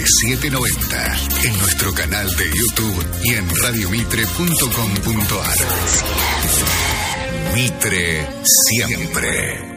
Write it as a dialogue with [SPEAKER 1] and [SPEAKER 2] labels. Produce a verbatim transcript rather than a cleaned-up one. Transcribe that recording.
[SPEAKER 1] setecientos noventa, en nuestro canal de YouTube y en radio mitre punto com punto ar. Mitre siempre.